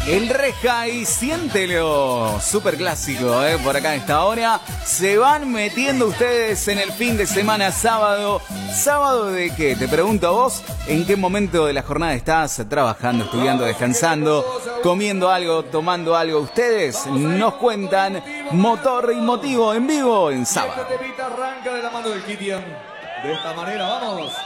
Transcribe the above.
El Reja y siéntelo, súper clásico, por acá en esta hora. Se van metiendo ustedes en el fin de semana sábado. ¿Sábado de qué? Te pregunto a vos, ¿en qué momento de la jornada estás? ¿Trabajando, estudiando, descansando, comiendo algo, tomando algo? Ustedes nos cuentan. Motor y motivo en vivo en sábado. Este temita arranca de la mano del Kitian. De esta manera, vamos.